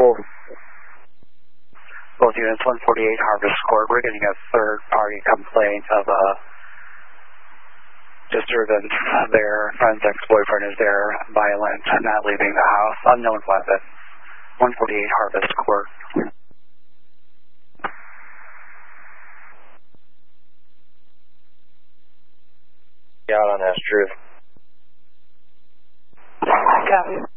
Both units, 148 Harvest Court. We're getting a third-party complaint of a disturbance. Their friend's ex-boyfriend is there, violent, not leaving the house, unknown weapon. 148 Harvest Court. Out on that truth. Copy.